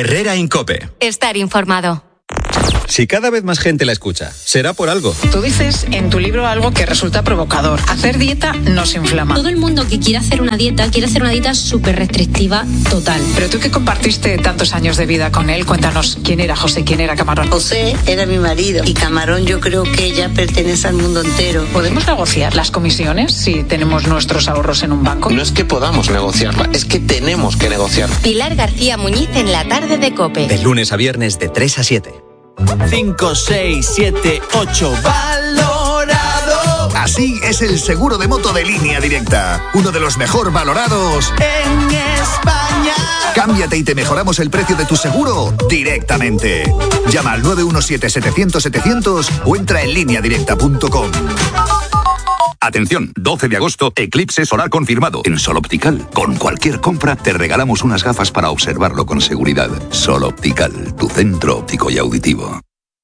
Herrera en COPE. Estar informado. Si cada vez más gente la escucha, será por algo. Tú dices en tu libro algo que resulta provocador. Hacer dieta nos inflama. Todo el mundo que quiere hacer una dieta súper restrictiva total. Pero tú que compartiste tantos años de vida con él, cuéntanos quién era José, quién era Camarón. José era mi marido y Camarón yo creo que ya pertenece al mundo entero. ¿Podemos negociar las comisiones si tenemos nuestros ahorros en un banco? No es que podamos negociarla, es que tenemos que negociarla. Pilar García Muñiz en la tarde de COPE. De lunes a viernes de 3 a 7. 5, 6, 7, 8, valorado. Así es el seguro de moto de Línea Directa, uno de los mejor valorados en España. Cámbiate y te mejoramos el precio de tu seguro directamente. Llama al 917-700-700 o entra en lineadirecta.com. Atención, 12 de agosto, eclipse solar confirmado en Sol Optical. Con cualquier compra te regalamos unas gafas para observarlo con seguridad. Sol Optical, tu centro óptico y auditivo.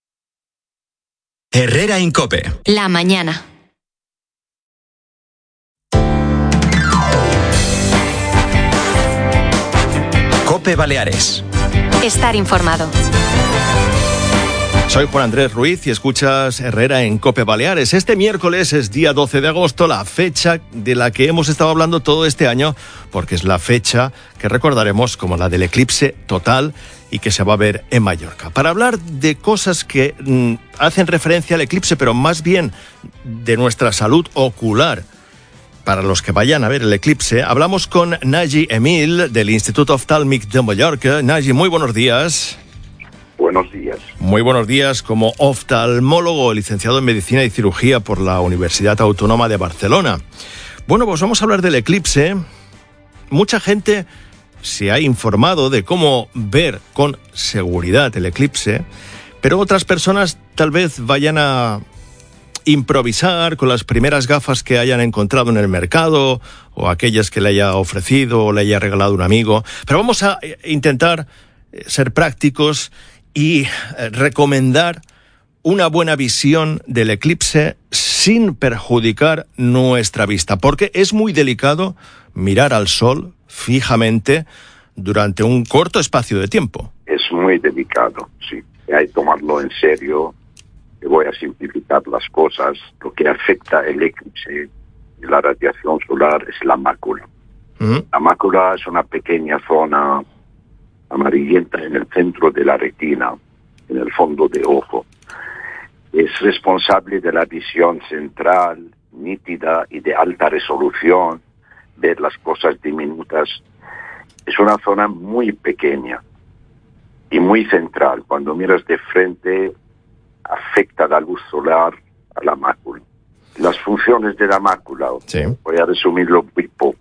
Herrera en COPE. La mañana. COPE Baleares. Estar informado. Soy Juan Andrés Ruiz y escuchas Herrera en COPE Baleares. Este miércoles es día 12 de agosto, la fecha de la que hemos estado hablando todo este año, porque es la fecha que recordaremos como la del eclipse total y que se va a ver en Mallorca. Para hablar de cosas que hacen referencia al eclipse, pero más bien de nuestra salud ocular, para los que vayan a ver el eclipse, hablamos con Nagy Emil del Instituto Oftálmic de Mallorca. Nagy, muy buenos días. Buenos días. Muy buenos días. Como oftalmólogo, licenciado en Medicina y Cirugía por la Universidad Autónoma de Barcelona. Bueno, pues vamos a hablar del eclipse. Mucha gente se ha informado de cómo ver con seguridad el eclipse, pero otras personas tal vez vayan a improvisar con las primeras gafas que hayan encontrado en el mercado o aquellas que le haya ofrecido o le haya regalado un amigo. Pero vamos a intentar ser prácticos y recomendar una buena visión del eclipse sin perjudicar nuestra vista, porque es muy delicado mirar al sol fijamente durante un corto espacio de tiempo. Es muy delicado, sí. Hay que tomarlo en serio. Voy a simplificar las cosas. Lo que afecta el eclipse y la radiación solar es la mácula. La mácula es una pequeña zona amarillenta en el centro de la retina, en el fondo de ojo. Es responsable de la visión central, nítida y de alta resolución, ver las cosas diminutas. Es una zona muy pequeña y muy central. Cuando miras de frente, afecta la luz solar a la mácula. Las funciones de la mácula, sí, voy a resumirlo muy poco,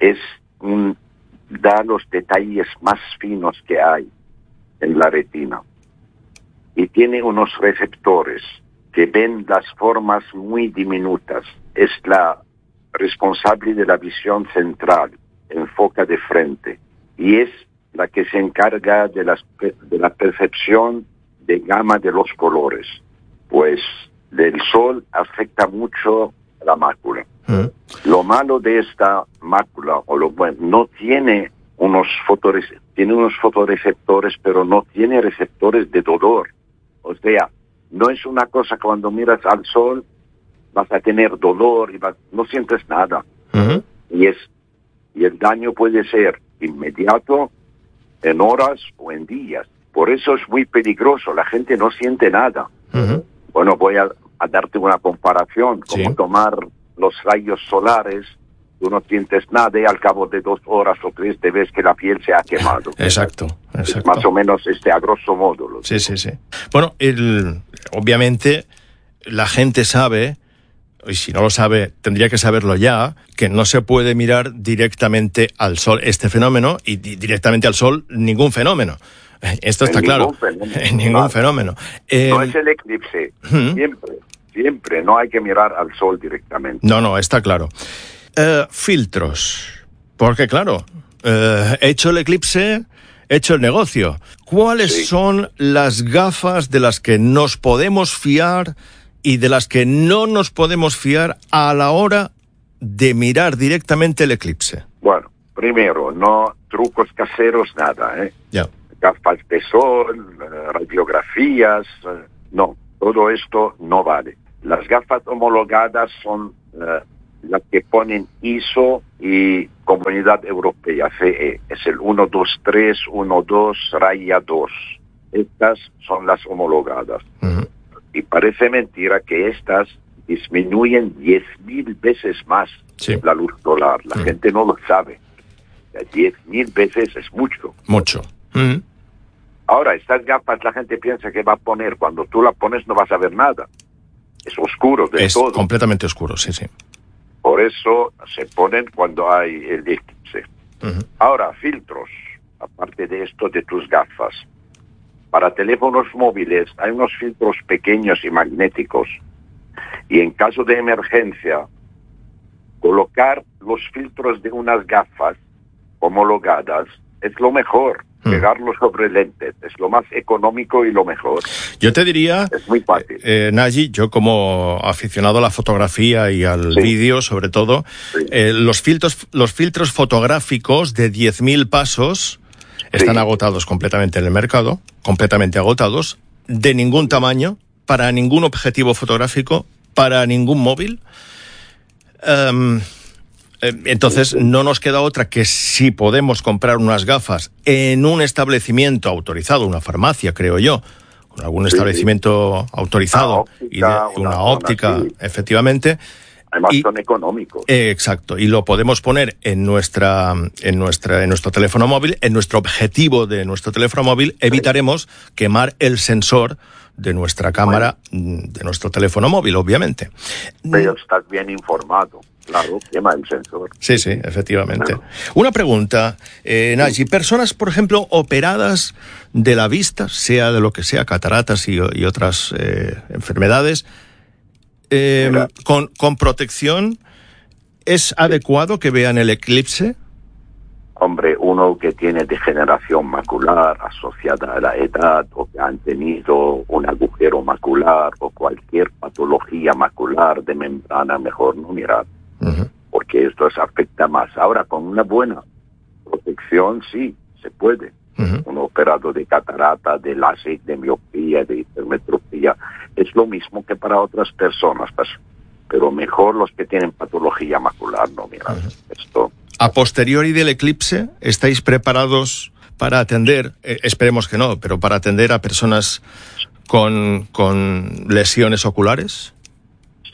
da los detalles más finos que hay en la retina y tiene unos receptores que ven las formas muy diminutas. Es la responsable de la visión central, enfoca de frente y es la que se encarga de la percepción de gama de los colores, pues del sol afecta mucho a la mácula. Lo malo de esta mácula, o lo bueno, no tiene unos fotorreceptores, pero no tiene receptores de dolor. O sea, no es una cosa que cuando miras al sol vas a tener dolor y no sientes nada. Y el daño puede ser inmediato, en horas o en días. Por eso es muy peligroso, la gente no siente nada. Bueno, voy a darte una comparación, como tomar los rayos solares, tú no sientes nada y al cabo de 2 horas o 3 te ves que la piel se ha quemado. Exacto. Es más o menos a grosso modo. Sí. Bueno, obviamente la gente sabe, y si no lo sabe, tendría que saberlo ya, que no se puede mirar directamente al sol este fenómeno y directamente al sol ningún fenómeno. Esto está claro. En ningún fenómeno. No es el eclipse. Siempre. No hay que mirar al sol directamente. No, está claro. Filtros. Porque claro, hecho el eclipse, hecho el negocio. ¿Cuáles son las gafas de las que nos podemos fiar y de las que no nos podemos fiar a la hora de mirar directamente el eclipse? Bueno, primero, no trucos caseros, nada, Ya. gafas de sol, radiografías, no, todo esto no vale. Las gafas homologadas son las que ponen ISO y Comunidad Europea, CE, es el 12312-2. Estas son las homologadas. Y parece mentira que estas disminuyen 10.000 veces más la luz solar. La gente no lo sabe. 10.000 veces es mucho. Mucho. Ahora, estas gafas la gente piensa que va a poner. Cuando tú la pones no vas a ver nada. Es oscuro de todo. Es completamente oscuro, sí. Por eso se ponen cuando hay el eclipse. Ahora, filtros. Aparte de esto de tus gafas. Para teléfonos móviles hay unos filtros pequeños y magnéticos. Y en caso de emergencia, colocar los filtros de unas gafas homologadas es lo mejor. Pegarlo sobre lentes es lo más económico y lo mejor. Yo te diría, es muy fácil. Naji, yo como aficionado a la fotografía y al vídeo, sobre todo, los filtros fotográficos de 10.000 pasos están agotados completamente en el mercado, completamente agotados, de ningún tamaño, para ningún objetivo fotográfico, para ningún móvil. Entonces no nos queda otra que, si podemos comprar unas gafas en un establecimiento autorizado, una farmacia, creo yo, con algún establecimiento autorizado, y de una óptica, efectivamente. Además son económicos. Exacto, y lo podemos poner en nuestro teléfono móvil, en nuestro objetivo de nuestro teléfono móvil. Evitaremos quemar el sensor de nuestra cámara, de nuestro teléfono móvil, obviamente. Pero estás bien informado. Claro, quema el sensor. Sí, efectivamente. Claro. Una pregunta, Naji. Personas, por ejemplo, operadas de la vista, sea de lo que sea, cataratas y otras enfermedades, con protección, ¿es adecuado que vean el eclipse? Hombre, uno que tiene degeneración macular asociada a la edad, o que han tenido un agujero macular o cualquier patología macular de membrana, mejor no mirar. Porque esto afecta más. Ahora, con una buena protección, sí, se puede. Un operado de catarata, de LASIK, de miopía, de hipermetropía, es lo mismo que para otras personas, pero mejor los que tienen patología macular, no mirar. Esto. A posteriori del eclipse, ¿estáis preparados para atender, esperemos que no, pero para atender a personas con lesiones oculares? Sí,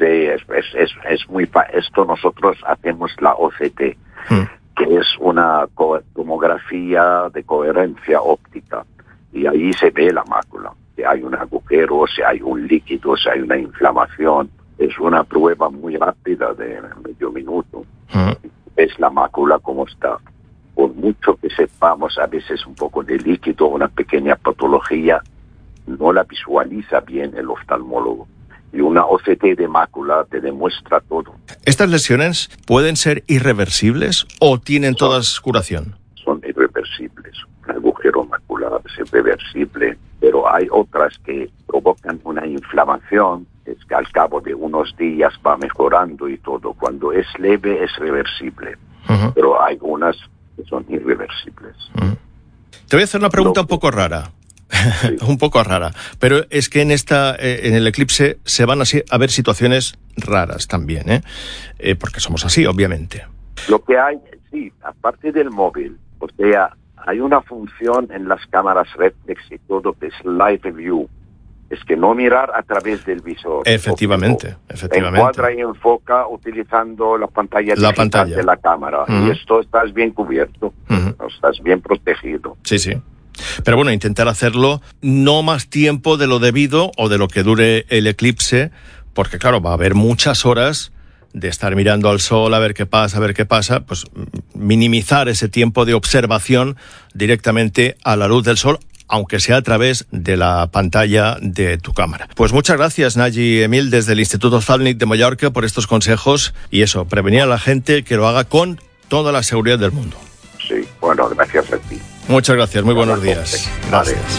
es muy fácil. Esto nosotros hacemos la OCT, que es una tomografía de coherencia óptica, y ahí se ve la mácula, si hay un agujero, si hay un líquido, si hay una inflamación. Es una prueba muy rápida de medio minuto. Es la mácula como está. Por mucho que sepamos a veces un poco de líquido, una pequeña patología, no la visualiza bien el oftalmólogo. Y una OCT de mácula te demuestra todo. ¿Estas lesiones pueden ser irreversibles o tienen todas curación? Son irreversibles. Un agujero macular es irreversible, pero hay otras que provocan una inflamación, es que al cabo de unos días va mejorando y todo. Cuando es leve es reversible, pero hay unas que son irreversibles. Te voy a hacer una pregunta un poco rara. Sí. Un poco rara, pero es que en el eclipse se van a ver situaciones raras también, porque somos así, obviamente. Lo que hay, sí, aparte del móvil, o sea, hay una función en las cámaras reflex y todo que es live view, es que no mirar a través del visor. Efectivamente. Encuadra y enfoca utilizando la pantalla digital de la cámara, y esto estás bien cubierto, estás bien protegido. Sí. Pero bueno, intentar hacerlo no más tiempo de lo debido o de lo que dure el eclipse, porque claro, va a haber muchas horas de estar mirando al sol a ver qué pasa, pues minimizar ese tiempo de observación directamente a la luz del sol, aunque sea a través de la pantalla de tu cámara. Pues muchas gracias, Naji Emil, desde el Instituto Oftalmic de Mallorca, por estos consejos y eso, prevenir a la gente que lo haga con toda la seguridad del mundo. Sí, bueno, gracias a ti. Muchas gracias, muy buenos días. Gracias.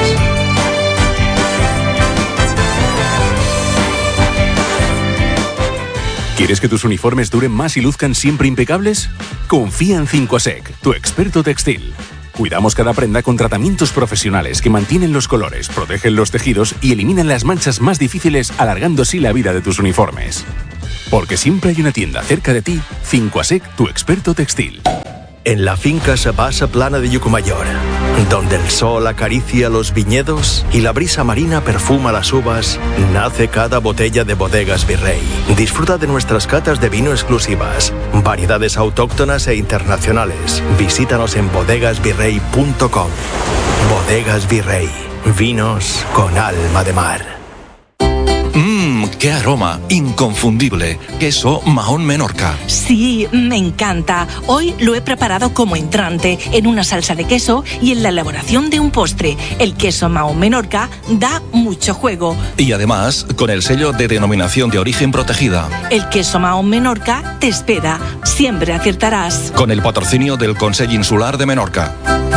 ¿Quieres que tus uniformes duren más y luzcan siempre impecables? Confía en 5sec, tu experto textil. Cuidamos cada prenda con tratamientos profesionales que mantienen los colores, protegen los tejidos y eliminan las manchas más difíciles, alargando así la vida de tus uniformes. Porque siempre hay una tienda cerca de ti. Fincoasec, tu experto textil. En la finca Sabasa Plana de Yucumayor, donde el sol acaricia los viñedos y la brisa marina perfuma las uvas, nace cada botella de Bodegas Virrey. Disfruta de nuestras catas de vino exclusivas, variedades autóctonas e internacionales. Visítanos en bodegasvirrey.com. Bodegas Virrey, vinos con alma de mar. ¡Qué aroma! Inconfundible. Queso Mahón Menorca. Sí, me encanta. Hoy lo he preparado como entrante, en una salsa de queso y en la elaboración de un postre. El queso Mahón Menorca da mucho juego. Y además, con el sello de denominación de origen protegida. El queso Mahón Menorca te espera. Siempre acertarás. Con el patrocinio del Consell Insular de Menorca.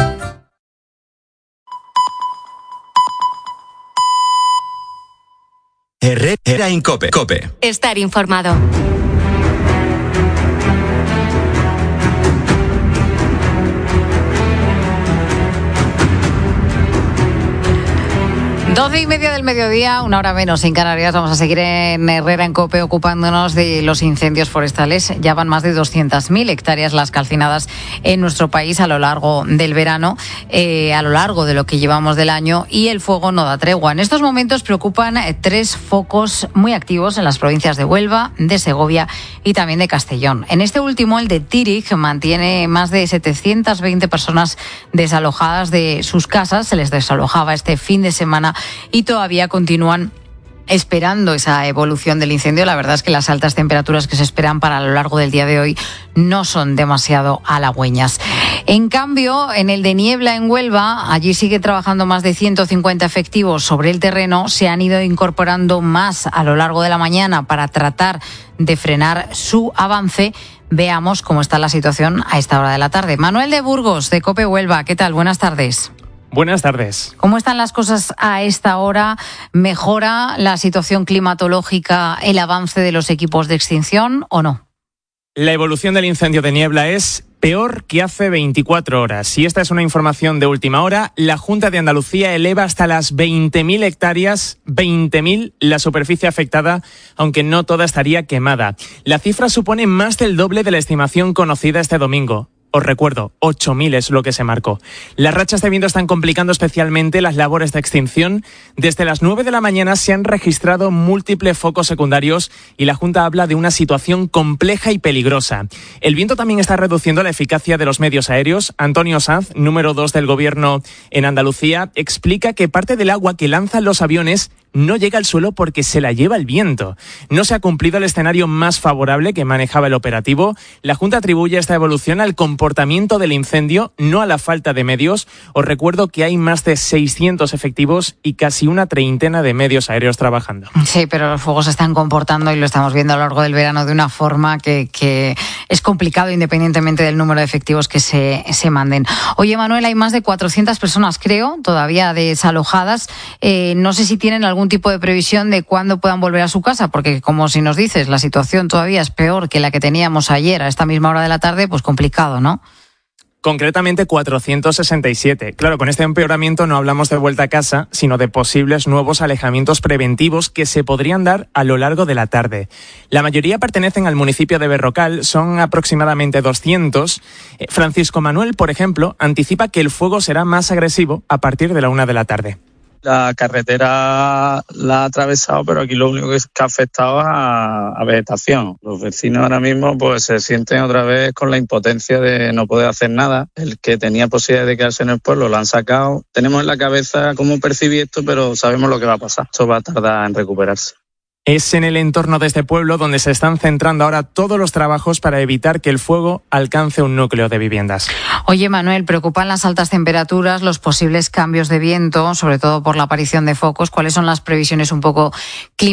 Herrera en COPE. Estar informado. Doce y media del mediodía, una hora menos en Canarias. Vamos a seguir en Herrera en COPE ocupándonos de los incendios forestales. Ya van más de 200.000 hectáreas las calcinadas en nuestro país a lo largo del verano, a lo largo de lo que llevamos del año, y el fuego no da tregua. En estos momentos preocupan 3 focos muy activos en las provincias de Huelva, de Segovia y también de Castellón. En este último, el de Tírig, mantiene más de 720 personas desalojadas de sus casas. Se les desalojaba este fin de semana y todavía continúan esperando esa evolución del incendio. La verdad es que las altas temperaturas que se esperan para lo largo del día de hoy no son demasiado halagüeñas. En cambio, en el de Niebla en Huelva, allí sigue trabajando más de 150 efectivos sobre el terreno. Se han ido incorporando más a lo largo de la mañana para tratar de frenar su avance. Veamos cómo está la situación a esta hora de la tarde. Manuel de Burgos, de COPE Huelva, ¿qué tal? Buenas tardes. Buenas tardes. ¿Cómo están las cosas a esta hora? ¿Mejora la situación climatológica el avance de los equipos de extinción o no? La evolución del incendio de Niebla es peor que hace 24 horas. Y esta es una información de última hora. La Junta de Andalucía eleva hasta las 20.000 hectáreas, 20.000 la superficie afectada, aunque no toda estaría quemada. La cifra supone más del doble de la estimación conocida este domingo. Os recuerdo, 8.000 es lo que se marcó. Las rachas de viento están complicando especialmente las labores de extinción. Desde las 9 de la mañana se han registrado múltiples focos secundarios y la Junta habla de una situación compleja y peligrosa. El viento también está reduciendo la eficacia de los medios aéreos. Antonio Sanz, número 2 del Gobierno en Andalucía, explica que parte del agua que lanzan los aviones no llega al suelo porque se la lleva el viento. No se ha cumplido el escenario más favorable que manejaba el operativo. La Junta atribuye esta evolución al comportamiento del incendio, no a la falta de medios. Os recuerdo que hay más de 600 efectivos y casi una treintena de medios aéreos trabajando. Sí, pero los fuegos se están comportando y lo estamos viendo a lo largo del verano de una forma que es complicado independientemente del número de efectivos que se manden. Oye, Manuel, hay más de 400 personas, creo, todavía desalojadas. No sé si tienen algún tipo de previsión de cuándo puedan volver a su casa, porque como si nos dices, la situación todavía es peor que la que teníamos ayer a esta misma hora de la tarde, pues complicado, ¿no? Concretamente 467. Claro, con este empeoramiento no hablamos de vuelta a casa, sino de posibles nuevos alejamientos preventivos que se podrían dar a lo largo de la tarde. La mayoría pertenecen al municipio de Berrocal, son aproximadamente 200. Francisco Manuel, por ejemplo, anticipa que el fuego será más agresivo a partir de la 1 de la tarde. La carretera la ha atravesado, pero aquí lo único que ha afectado a vegetación. Los vecinos ahora mismo pues se sienten otra vez con la impotencia de no poder hacer nada. El que tenía posibilidad de quedarse en el pueblo lo han sacado. Tenemos en la cabeza cómo percibir esto, pero sabemos lo que va a pasar. Esto va a tardar en recuperarse. Es en el entorno de este pueblo donde se están centrando ahora todos los trabajos para evitar que el fuego alcance un núcleo de viviendas. Oye, Manuel, preocupan las altas temperaturas, los posibles cambios de viento, sobre todo por la aparición de focos. ¿Cuáles son las previsiones un poco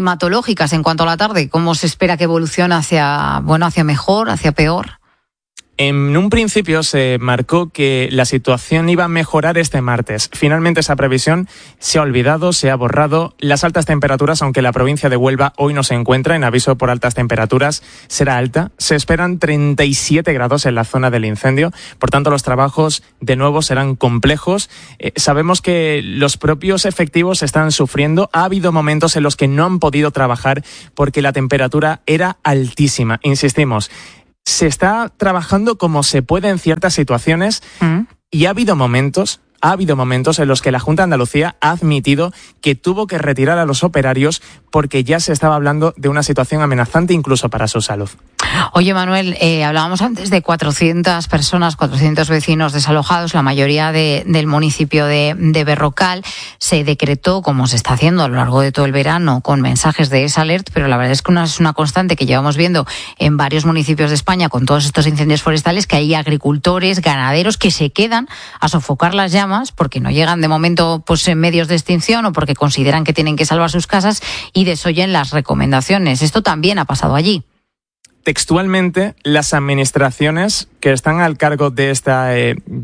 climatológicas en cuanto a la tarde? ¿Cómo se espera que evolucione hacia mejor, hacia peor? En un principio se marcó que la situación iba a mejorar este martes. Finalmente esa previsión se ha olvidado, se ha borrado. Las altas temperaturas, aunque la provincia de Huelva hoy no se encuentra en aviso por altas temperaturas, será alta. Se esperan 37 grados en la zona del incendio. Por tanto, los trabajos de nuevo serán complejos. Sabemos que los propios efectivos están sufriendo. Ha habido momentos en los que no han podido trabajar porque la temperatura era altísima. Insistimos, se está trabajando como se puede en ciertas situaciones y ha habido momentos en los que la Junta de Andalucía ha admitido que tuvo que retirar a los operarios porque ya se estaba hablando de una situación amenazante incluso para su salud. Oye, Manuel, hablábamos antes de 400 personas, 400 vecinos desalojados, la mayoría del municipio de Berrocal. Se decretó, como se está haciendo a lo largo de todo el verano, con mensajes de S-Alert, pero la verdad es que es una constante que llevamos viendo en varios municipios de España con todos estos incendios forestales, que hay agricultores, ganaderos que se quedan a sofocar las llamas porque no llegan de momento en medios de extinción o porque consideran que tienen que salvar sus casas y desoyen las recomendaciones. Esto también ha pasado allí. Textualmente, las administraciones que están al cargo de esta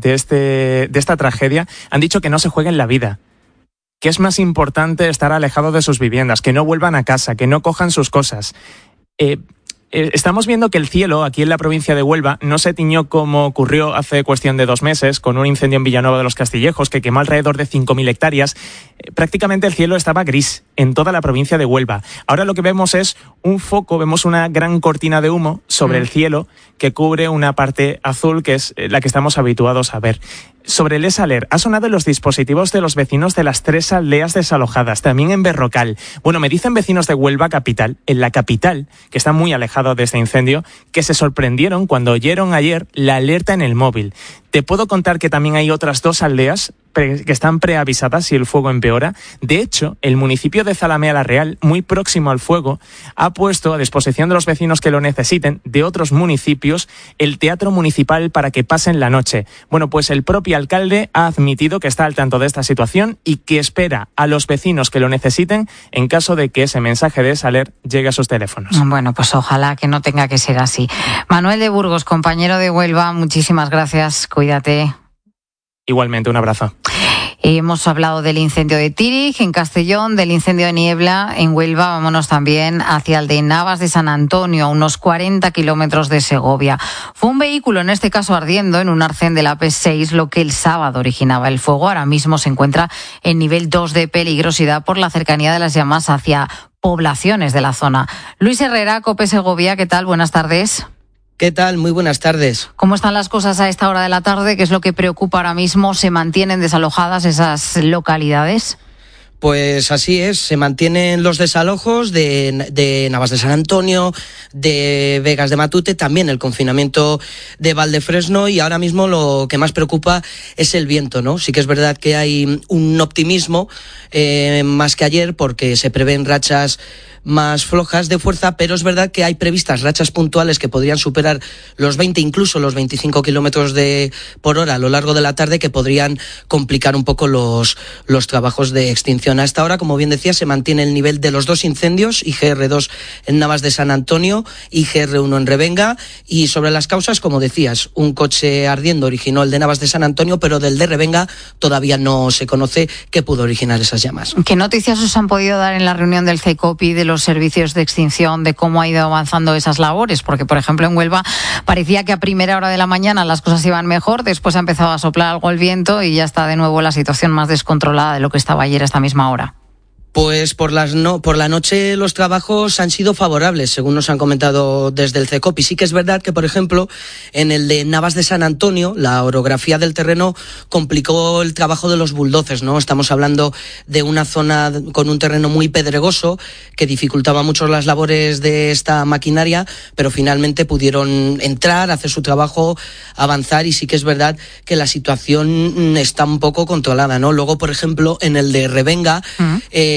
tragedia han dicho que no se jueguen la vida, que es más importante estar alejado de sus viviendas, que no vuelvan a casa, que no cojan sus cosas. Estamos viendo que el cielo aquí en la provincia de Huelva no se tiñó como ocurrió hace cuestión de 2 meses con un incendio en Villanueva de los Castillejos que quemó alrededor de 5.000 hectáreas. Prácticamente el cielo estaba gris en toda la provincia de Huelva. Ahora lo que vemos es un foco, vemos una gran cortina de humo sobre el cielo que cubre una parte azul que es la que estamos habituados a ver. Sobre el S-Alert, ha sonado en los dispositivos de los vecinos de las 3 aldeas desalojadas, también en Berrocal. Bueno, me dicen vecinos de Huelva capital, en la capital, que está muy alejado de este incendio, que se sorprendieron cuando oyeron ayer la alerta en el móvil. Te puedo contar que también hay otras 2 aldeas que están preavisadas si el fuego empeora. De hecho, el municipio de Zalamea la Real, muy próximo al fuego, ha puesto a disposición de los vecinos que lo necesiten, de otros municipios, el teatro municipal para que pasen la noche. Bueno, pues el propio alcalde ha admitido que está al tanto de esta situación y que espera a los vecinos que lo necesiten en caso de que ese mensaje de S-Alert llegue a sus teléfonos. Bueno, pues ojalá que no tenga que ser así. Manuel de Burgos, compañero de Huelva, muchísimas gracias. Cuídate. Igualmente, un abrazo. Hemos hablado del incendio de Tírig en Castellón, del incendio de Niebla en Huelva. Vámonos también hacia el de Navas de San Antonio, a unos 40 kilómetros de Segovia. Fue un vehículo, en este caso ardiendo, en un arcén de la P6, lo que el sábado originaba el fuego. Ahora mismo se encuentra en nivel 2 de peligrosidad por la cercanía de las llamas hacia poblaciones de la zona. Luis Herrera, COPE Segovia, ¿qué tal? Buenas tardes. ¿Qué tal? Muy buenas tardes. ¿Cómo están las cosas a esta hora de la tarde? ¿Qué es lo que preocupa ahora mismo? ¿Se mantienen desalojadas esas localidades? Pues así es, se mantienen los desalojos de Navas de San Antonio, de Vegas de Matute, también el confinamiento de Valdefresno, y ahora mismo lo que más preocupa es el viento, ¿no? Sí que es verdad que hay un optimismo más que ayer porque se prevén rachas más flojas de fuerza, pero es verdad que hay previstas rachas puntuales que podrían superar los 20, incluso los 25 kilómetros por hora a lo largo de la tarde, que podrían complicar un poco los trabajos de extinción. A esta hora, como bien decía, se mantiene el nivel de los 2 incendios, IGR2 en Navas de San Antonio, IGR1 en Revenga, y sobre las causas, como decías, un coche ardiendo originó el de Navas de San Antonio, pero del de Revenga todavía no se conoce qué pudo originar esas llamas. ¿Qué noticias os han podido dar en la reunión del CECOPI de los servicios de extinción, de cómo ha ido avanzando esas labores? Porque, por ejemplo, en Huelva parecía que a primera hora de la mañana las cosas iban mejor, después ha empezado a soplar algo el viento y ya está de nuevo la situación más descontrolada de lo que estaba ayer a esta misma hora. Pues por la noche los trabajos han sido favorables, según nos han comentado desde el CECOPI. Sí que es verdad que, por ejemplo, en el de Navas de San Antonio, la orografía del terreno complicó el trabajo de los bulldozers, ¿no? Estamos hablando de una zona con un terreno muy pedregoso que dificultaba mucho las labores de esta maquinaria, pero finalmente pudieron entrar, hacer su trabajo, avanzar, y sí que es verdad que la situación está un poco controlada, ¿no? Luego, por ejemplo, en el de Revenga,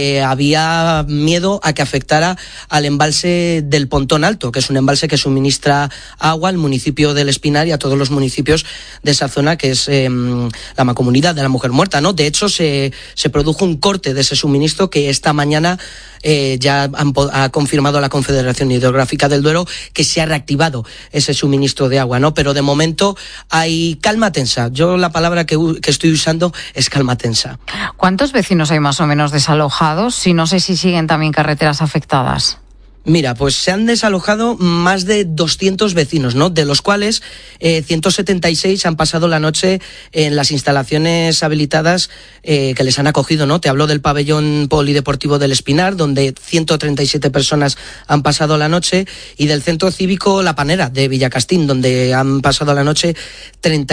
había miedo a que afectara al embalse del Pontón Alto, que es un embalse que suministra agua al municipio del Espinar y a todos los municipios de esa zona, que es la mancomunidad de la Mujer Muerta, ¿no? De hecho, se produjo un corte de ese suministro que esta mañana ya ha confirmado la Confederación Hidrográfica del Duero que se ha reactivado ese suministro de agua, ¿no? Pero de momento hay calma tensa. Yo la palabra que estoy usando es calma tensa. ¿Cuántos vecinos hay más o menos desalojados? Y no sé si siguen también carreteras afectadas. Mira, pues se han desalojado más de 200 vecinos, ¿no? De los cuales 176 han pasado la noche en las instalaciones habilitadas que les han acogido, ¿no? Te hablo del pabellón polideportivo del Espinar, donde 137 personas han pasado la noche, y del centro cívico La Panera de Villacastín, donde han pasado la noche 30